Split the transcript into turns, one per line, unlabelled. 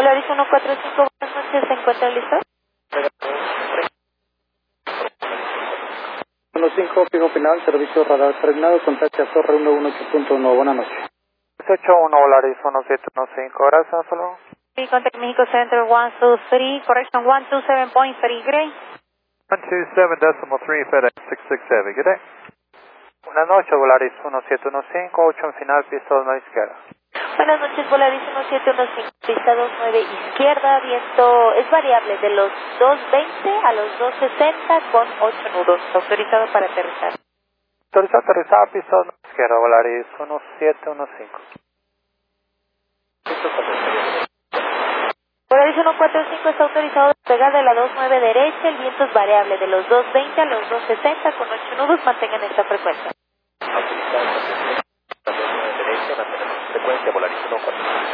Polaris 145, buenas noches, ¿se encuentra listo?
15, fijo final, servicio radar terminado, contacte a Torre 118.1, buenas noches.
81 Polaris 1715, gracias, hasta luego.
Sí, contact Mexico Center 123, correction 127.3, Gray.
127.3, FedEx 667, good day. Buenas noches, Polaris 1715, 8 en final, pista 2 izquierda.
Buenas noches, Polaris 1715, pista 29 izquierda, viento es variable de los 220 a los 260 con 8 nudos, autorizado para aterrizar.
Autorizado aterrizar, pista 2 izquierda, Polaris 1715.
Polaris 145 está autorizado a despegar de la 29 derecha, el viento es variable de los 220 a los 260 con 8 nudos, mantengan esta frecuencia.
Autorizado a la 29 derecha, mantenemos frecuencia, Polaris 145.